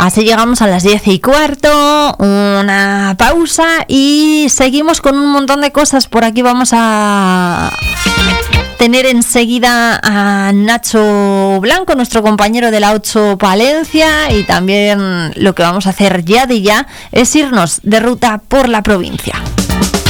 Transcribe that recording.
Así llegamos a las 10:15, una pausa y seguimos con un montón de cosas. Por aquí vamos a tener enseguida a Nacho Blanco, nuestro compañero de la 8 Palencia, y también lo que vamos a hacer ya de ya es irnos de ruta por la provincia.